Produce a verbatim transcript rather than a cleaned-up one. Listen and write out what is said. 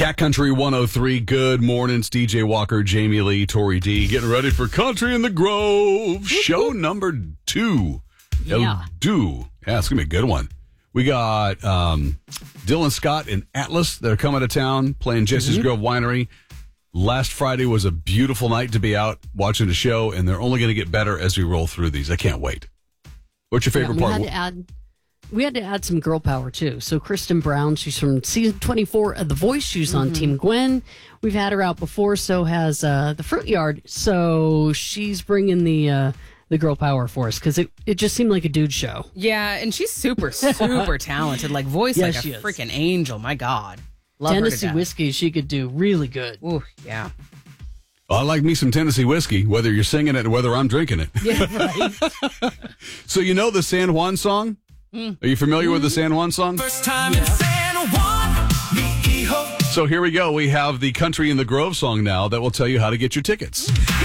Cat Country one oh three, good morning. It's D J Walker, Jamie Lee, Tori D. Getting ready for Country in the Grove. Show number two. Yeah. Do. Yeah, it's going to be a good one. We got um, Dylan Scott and Atlas that are coming to town playing Jesse's Mm-hmm. Grove Winery. Last Friday was a beautiful night to be out watching the show, and they're only going to get better as we roll through these. I can't wait. What's your favorite yeah, we part? Had to add, we had to add some girl power, too. So Kristen Brown, she's from season twenty-four of The Voice. She's on Team Gwen. We've had her out before, so has uh, The Fruit Yard. So she's bringing the uh, the girl power for us, because it, it just seemed like a dude show. Yeah, and she's super, super talented. Like, voice Yeah, like she a is. freaking angel. My God. Love her to Tennessee death. Whiskey, she could do really good. Ooh, yeah. I like me some Tennessee whiskey, whether you're singing it or whether I'm drinking it. Yeah, right. So you know the San Juan song? Mm. Are you familiar with the San Juan song? First time in San Juan, mi hijo. So here we go. We have the Country in the Grove song now that will tell you how to get your tickets.